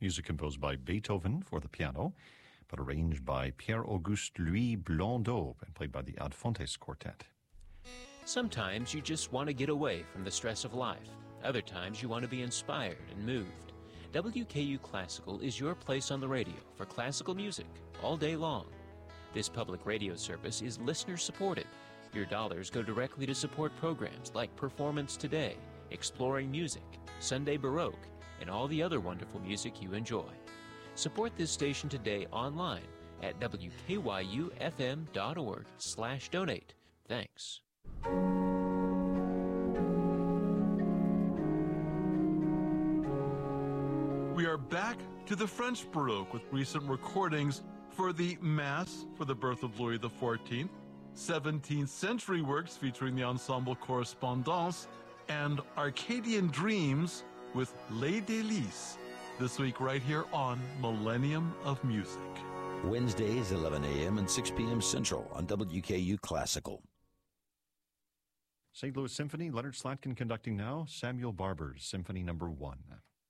Music composed by Beethoven for the piano, but arranged by Pierre-Auguste Louis Blondeau and played by the Ad Fontes Quartet. Sometimes you just want to get away from the stress of life. Other times you want to be inspired and moved. WKU Classical is your place on the radio for classical music all day long. This public radio service is listener-supported. Your dollars go directly to support programs like Performance Today, Exploring Music, Sunday Baroque, and all the other wonderful music you enjoy. Support this station today online at wkyufm.org/donate. Thanks. We are back to the French Baroque with recent recordings for the Mass for the birth of Louis XIV, 17th century works featuring the Ensemble Correspondance, and Arcadian Dreams with Les Délices. This week right here on Millennium of Music. Wednesdays, 11 a.m. and 6 p.m. Central on WKU Classical. St. Louis Symphony, Leonard Slatkin conducting now, Samuel Barber's Symphony No. 1.